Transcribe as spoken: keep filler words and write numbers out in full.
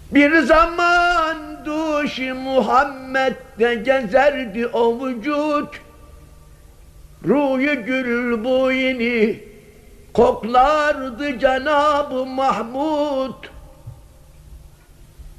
Bir zaman duş-i Muhammed'de gezerdi o vücut, Ruh-u gül boyini koklardı Cenab-ı Mahmud.